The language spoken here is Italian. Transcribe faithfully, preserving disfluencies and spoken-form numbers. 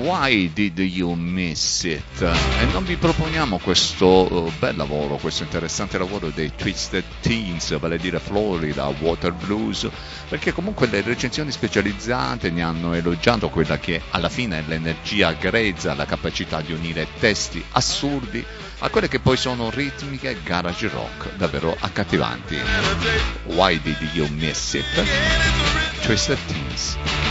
Why Did You Miss It? E non vi proponiamo questo uh, bel lavoro, questo interessante lavoro dei Twisted Teens, vale a dire Florida Water Blues, perché comunque le recensioni specializzate ne hanno elogiato quella che alla fine è l'energia grezza, la capacità di unire testi assurdi a quelle che poi sono ritmiche garage rock davvero accattivanti. Why Did You Miss It? Twisted Teens.